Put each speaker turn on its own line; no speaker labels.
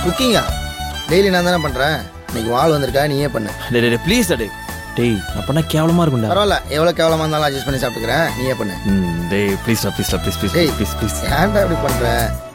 குக்கிங்கா? Daily நான் தானே பண்ணுறேன். இன்னைக்கு வாள் வந்திருக்கா, நீயே பண்ணு.
டே ப்ளீஸ் டே. டேய் அப்பனா கேவலமாக இருக்கும்டா.
பரவாயில்ல, எவ்வளோ கேவலமாக இருந்தாலும் அட்ஜஸ்ட் பண்ணி சாப்பிட்டுக்கிறேன். நீயே பண்ணு.
டேய் please please please please please please please.
ஏன்டா இப்படி பண்ணுற?